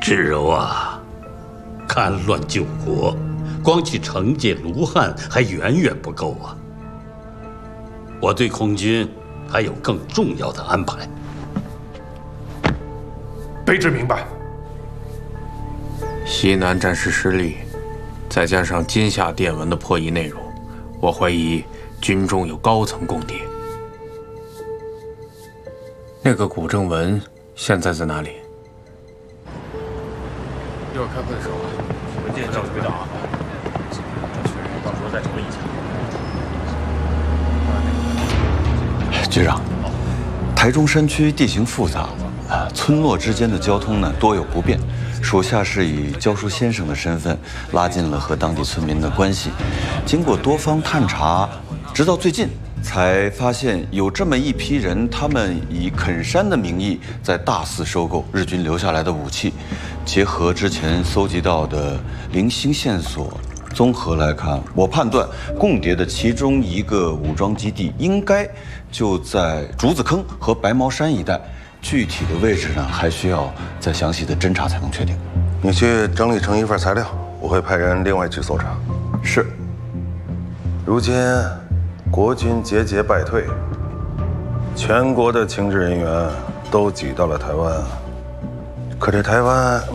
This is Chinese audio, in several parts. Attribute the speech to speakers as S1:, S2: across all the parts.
S1: 芷柔啊，戡乱救国，光去惩戒卢汉还远远不够啊！我对空军还有更重要的安排。
S2: 卑职明白。
S3: 西南战事失利，再加上今夏电文的破译内容，我怀疑军中有高层共谍。那个古正文现在在哪里？
S4: 一会儿开会的时候，文件交给队长啊，确认到时候再整理一下。
S5: 局长，台中山区地形复杂，村落之间的交通呢多有不便。属下是以教书先生的身份拉近了和当地村民的关系。经过多方探查，直到最近才发现有这么一批人，他们以垦山的名义在大肆收购日军留下来的武器。结合之前搜集到的零星线索，综合来看，我判断共谍的其中一个武装基地应该就在竹子坑和白毛山一带。具体的位置呢，还需要再详细的侦查才能确定。
S6: 你去整理成一份材料，我会派人另外去搜查。
S5: 是。
S6: 如今国军节节败退，全国的情治人员都挤到了台湾，可这台湾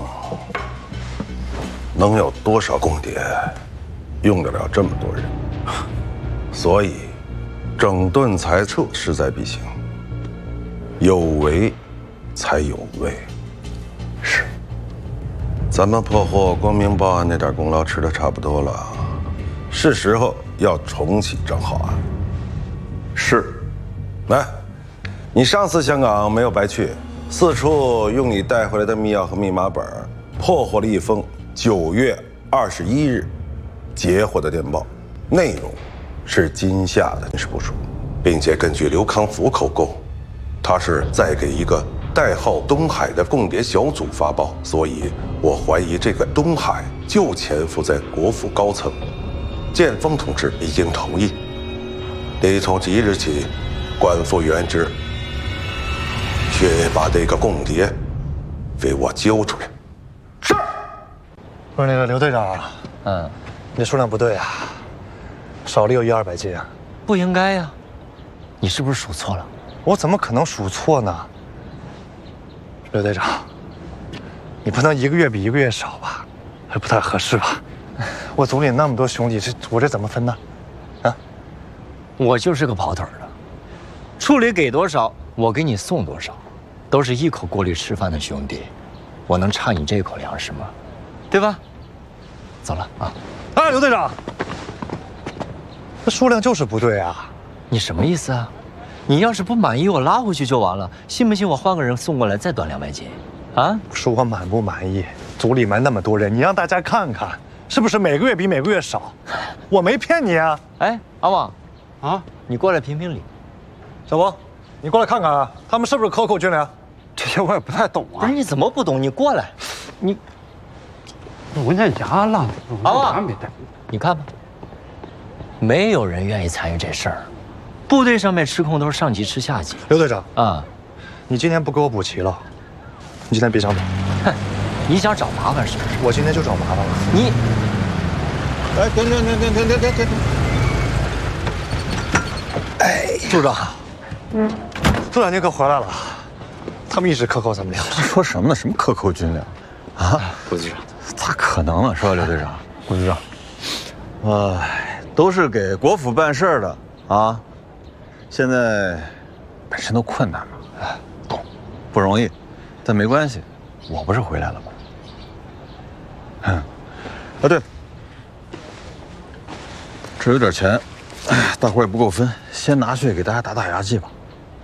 S6: 能有多少共谍用得了这么多人？所以整顿裁撤势在必行。有为才有位。是。咱们破获光明报案那点功劳吃得差不多了，是时候要重启账号案。是。来，你上次香港没有白去，四处用你带回来的密钥和密码本，破获了一封9月21日截获的电报，内容是今夏的军事部署，并且根据刘康福口供。他是在给一个代号东海的共谍小组发报，所以我怀疑这个东海就潜伏在国府高层。建峰同志已经同意，你从即日起官复原职，去把这个共谍给我揪出来。是。
S7: 不是那个刘队长，你的数量不对啊，少了有100-200斤啊。
S8: 不应该呀，你是不是数错了？
S7: 我怎么可能数错呢？刘队长，你不能一个月比一个月少吧？还不太合适吧？我组里那么多兄弟，我这怎么分呢？啊，
S8: 我就是个跑腿的，处里给多少，我给你送多少，都是一口锅里吃饭的兄弟，我能差你这口粮食吗？对吧？走了啊！
S7: 哎，刘队长，这数量就是不对啊！
S8: 你什么意思啊？你要是不满意，我拉回去就完了。信不信我换个人送过来再短200斤？啊？
S7: 说我满不满意？组里面那么多人，你让大家看看，是不是每个月比每个月少？我没骗你啊！
S8: 哎，阿旺，啊，你过来评评理。
S7: 小王，你过来看看啊，他们是不是克扣军粮？
S9: 这些我也不太懂啊。
S8: 不是你怎么不懂？你过来，你
S9: 文件夹烂了，
S8: 阿旺没带。你看吧，没有人愿意参与这事儿。部队上面吃空都是上级吃下级。
S7: 刘队长
S8: 啊，
S7: 你今天不给我补齐了，你今天别上班。
S8: 哼，你想找麻烦是不是？
S7: 我今天就找麻烦了。
S8: 你，
S6: 哎，停！
S7: 哎，组长，组长您可回来了，他们一直克扣咱们粮。
S5: 说什么呢？什么克扣军粮？啊，
S8: 顾局长，
S5: 咋可能呢？是吧，刘队长？顾局长，都是给国府办事儿的啊。现在本身都困难嘛，懂，不容易，但没关系，我不是回来了吗？对，这有点钱，大伙也不够分，先拿去给大家打打牙祭吧。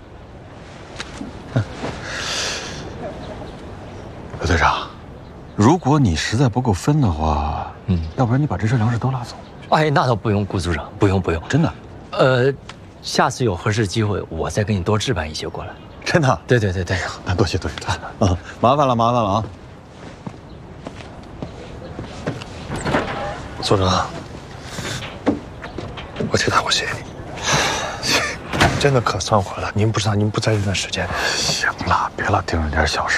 S5: 刘队长，如果你实在不够分的话，要不然你把这车粮食都拉走。
S8: 哎，那倒不用，顾组长，不用，
S5: 真的。
S8: 下次有合适机会，我再给你多置办一些过来。
S5: 真的？
S8: 对，
S5: 那多谢啊！麻烦了啊！
S7: 组长，我替大伙谢谢你，真的可算回来。您不知道，您不在这段时间。
S5: 行了，别老盯着点小事。